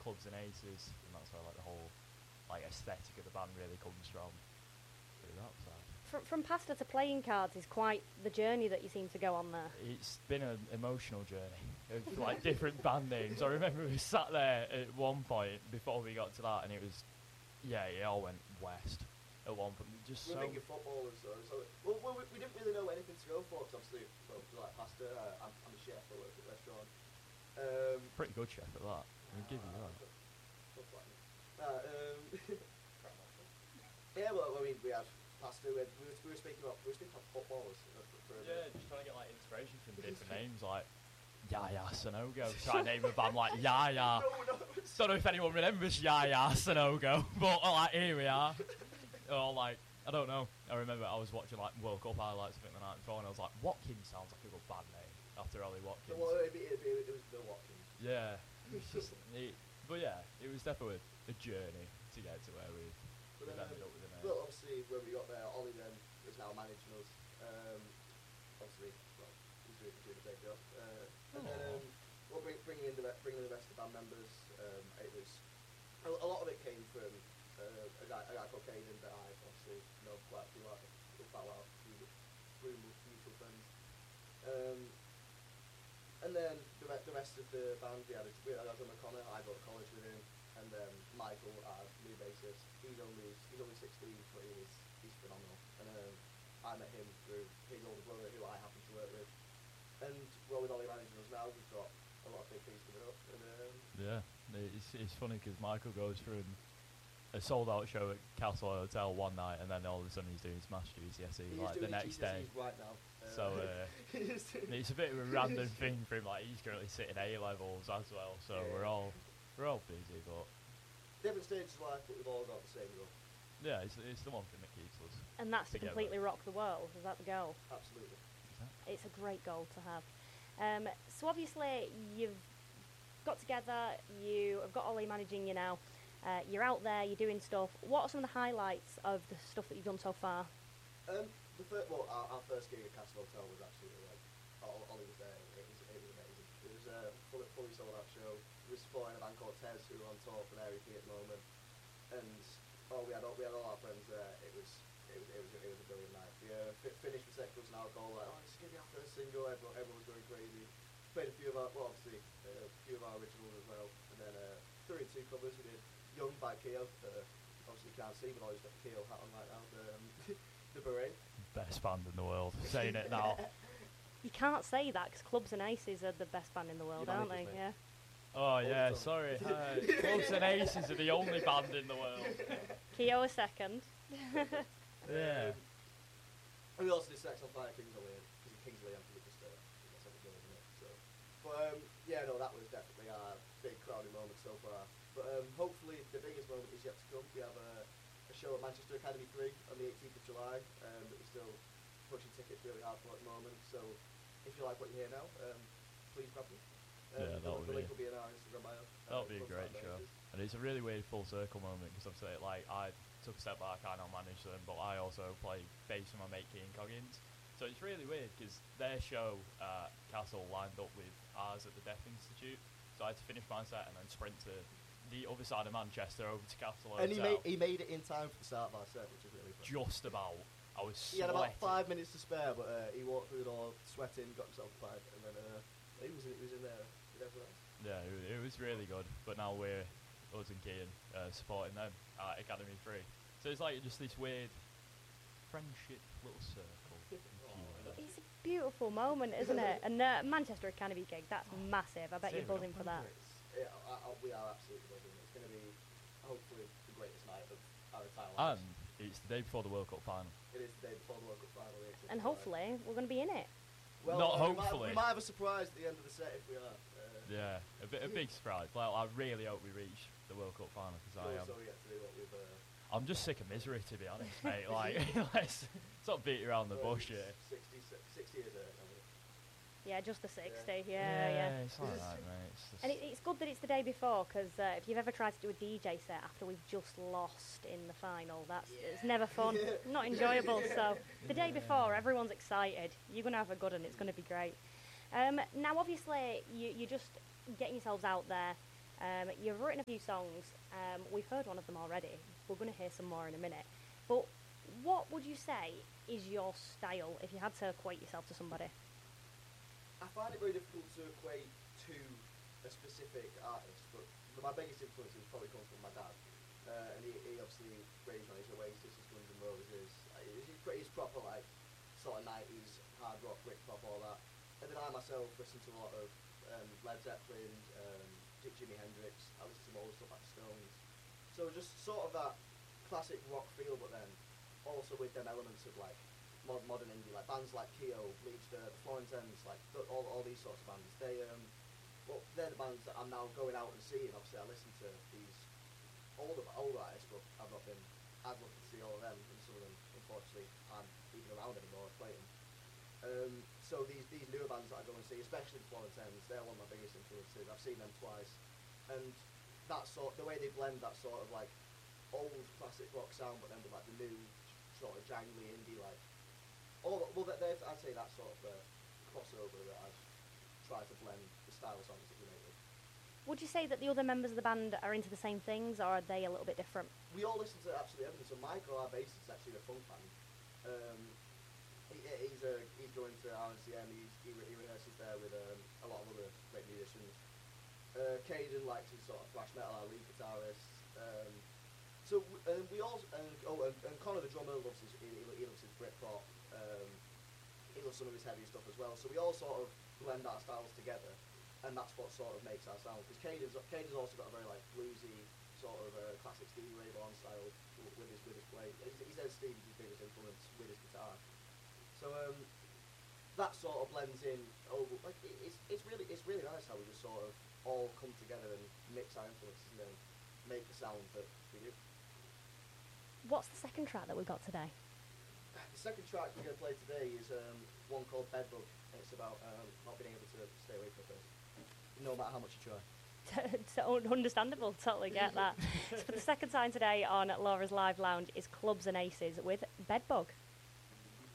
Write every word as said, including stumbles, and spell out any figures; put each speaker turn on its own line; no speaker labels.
Clubs and Aces, and that's where like the whole like aesthetic of the band really comes from. Through that side.
From, from pasta to playing cards is quite the journey that you seem to go on there.
It's been an emotional journey of like different band names. I remember we sat there at one point before we got to that, and it was, yeah, it all went west at one point. Just
We're
so
thinking footballers, though. So, well, well, we, we didn't really know anything to go for, because obviously, well, we like pasta. Uh, I'm, I'm a chef, I work at a restaurant. Um,
pretty good chef at that. I'll give you that.
Uh, um, yeah, well, I mean, we had pasta. We, had, we, were, we were speaking about we were speaking about footballers. For, for a
Yeah,
bit.
just trying to get like inspiration from different names, like Yaya Sanogo. Try to name a band like Yaya.
No, no.
Don't know if anyone remembers Yaya Sanogo, but uh, like here we are. Or like I don't know. I remember I was watching like World Cup highlights I think the night before, and I was like, Watkins sounds like a good band name after Ollie Watkins.
So, well, it'd be, it'd be, it was Bill Watkins.
Yeah, it's just, it, but yeah, it was definitely a journey to get to where we
But then,
ended
um,
up with the name.
well, obviously, when we got there, Ollie then is now managing us. Um, obviously, well, he's doing, doing a great job. Uh, and then, um, well, bring, bringing in the re- bringing in the rest of the band members, um, it was a, a lot of it came from uh, a guy, a guy called Caden that I obviously know quite a few out, quite well, through mutual friends. Um, and then the, re- the rest of the band, we had, a, we had Adam O'Connor. I go to college with him. And then Michael, our new bassist, he's only he's only sixteen, but he's he's phenomenal. And um, I met him through his older brother, who I happen to work with. And well, with Ollie managing us now, we've got a lot of big things coming up. And um,
Yeah, it's it's funny because Michael goes from a sold out show at Castle Hotel one night, and then all of a sudden he's doing Smash G C S E
he's
like the
doing
next
G C S Es
day.
right now. Uh,
So uh, it's a bit of a random thing for him. Like he's currently sitting A levels as well, so
Yeah.
we're all we're all busy, but
different stages of life, but we've all got the same goal.
yeah, it's it's the one thing that keeps us.
And that's to
together.
completely rock the world. Is that the goal?
Absolutely.
It's a great goal to have. Um, so obviously you've got together, you have got Ollie managing you now, uh, you're out there, you're doing stuff. What are some of the highlights of the stuff that you've done so far?
Um, the first, well, our, our first gig at Castle Hotel was actually like Ollie Ollie was there. It was, it was amazing. It was a fully, fully sold out show. We were supporting a band called Tez, who are on tour for their E P at the moment, and oh, we had all, we had all our friends there. It was it was it was, it was a brilliant night. We uh, f- finished with Sex Drugs and Alcohol. Like, oh, it's gonna be our first single. Everyone, everyone was going crazy. Played a few of our, well, obviously uh, a few of our originals as well, and then uh, three two covers. We did Young by Keo. Uh, obviously you can't see, but Ollie's got the Keo hat on right now. The, um, the beret.
Best band in the world, saying it now.
You can't say that because Clubs and Aces are the best band in the world,
You
aren't they?
managed to
Yeah.
Oh yeah,
Awesome.
sorry. Uh, Clubs and Aces are the only band in the world.
Keo a second.
Yeah.
Um, and we also did Sex on Fire Kings of Leon, because in Kings of Leon, we just, uh, that's how we go, isn't it? So, but um, yeah, no, that was definitely our big crowded moment so far. But um, hopefully the biggest moment is yet to come. We have a, a show at Manchester Academy three on the eighteenth of July, um, that we're still pushing tickets really hard for at the moment. So if you like what you hear now, um, please grab them. Um,
Yeah,
the,
that would
the
be-
link will be in our Instagram bio.
That
uh,
would be a
Clubs
great
Fan
show.
Bases.
And it's a really weird full circle moment because obviously, like, I took a step back, I now manage them, but I also play bass with my mate Keane Coggins. So it's really weird because their show at Castle lined up with ours at the Deaf Institute. So I had to finish my set and then sprint to the other side of Manchester over to Castle
And he
Hotel.
made, he made it in time for the start of our set, which is really fun.
Just about. I was
He had about
sweating.
five minutes to spare, but uh, he walked through the door sweating, got himself a pint, and then uh, he was in, he was in there with everyone else.
Yeah, it, it was really good. But now we're, us and Keane, uh, supporting them at Academy three. So it's like just this weird friendship little circle. if you will.
It's a beautiful moment, isn't it? And uh, Manchester Academy gig, that's massive. I bet you're
Same,
buzzing for that.
Yeah, I, I, we are absolutely buzzing. It's going to be, hopefully, the greatest night of our entire
And
lives.
it's the day before the World Cup final.
It is the day before the World Cup final. the eighteenth
And
of July.
hopefully we're going to be in it.
Well,
Not
uh, we might-
hopefully.
We might, have a surprise at the end of the set if we are. Uh,
Yeah, a bit a big surprise. Well, I really hope we reach the World Cup final because I am.
so we get to do what we've... Uh,
I'm just sick of misery, to be honest, mate. Like, let's stop beating around the
well,
bush here.
sixty, sixty years out, haven't we?
Yeah, just the sixty. Yeah, yeah.
it's like that, mate. It's just
And it, it's good that it's the day before because uh, if you've ever tried to do a D J set after we've just lost in the final, that's it's never fun, not enjoyable. So the day before, everyone's excited. You're gonna have a good one. It's gonna be great. Um, now, obviously, you, you're just getting yourselves out there. Um, you've written a few songs. Um, we've heard one of them already. We're going to hear some more in a minute. But what would you say is your style if you had to equate yourself to somebody?
I find it very difficult to equate to a specific artist, but my biggest influences probably come from my dad. Uh, and he, he obviously raised on his Oasis, his Guns N' Roses. Uh, he's, he's, pretty, he's proper, like, sort of nineties hard rock, Britpop, all that. And then I myself listen to a lot of um, Led Zeppelin, um, Jimi Hendrix. I listen to more stuff like Stones. So just sort of that classic rock feel, but then also with them elements of like mod- modern indie, like bands like Keo, Bleach, the, the Florentines, like th- all all these sorts of bands. They um, well, they're the bands that I'm now going out and seeing. Obviously, I listen to these older older artists, but I've not been as lucky to see all of them, and some of them, unfortunately, aren't even around anymore playing. Um, so these these newer bands that I go and see, especially the Florentines, they're one of my biggest influences. I've seen them twice, and that sort, the way they blend that sort of like old classic rock sound, but then with like the new sort of jangly indie, like all well, there's I'd say that sort of uh, crossover that I've tried to blend the style of songs that we make with.
Would you say that the other members of the band are into the same things, or are they a little bit different?
We all listen to absolutely everything. So Michael, our bassist, is actually a funk band. Um, he, he's a, he's going to R N C M. He's, he, he rehearses there with um, a lot of other great musicians. Uh, Caden likes his sort of thrash metal, our lead guitarist. Um, so w- and we all and, oh and, and Connor the drummer loves his he, he loves his Britpop. Um, he loves some of his heavier stuff as well. So we all sort of blend our styles together, and that's what sort of makes our sound. Because Caden's Caden's also got a very like bluesy sort of uh, classic Stevie Ray Vaughan style w- with his with his play. He, he says Stevie's his biggest influence with his guitar. So um, that sort of blends in. Over like it, it's it's really it's really nice how we just sort of all come together and mix our influences and then make the sound that we do.
What's the second track that we got today?
The second track we're going to play today is um, one called Bedbug, and it's about um, not being able to stay away from a person, no matter how much you try.
So understandable, totally get that. So for the second time today on Laura's Live Lounge is Clubs and Aces with Bedbug.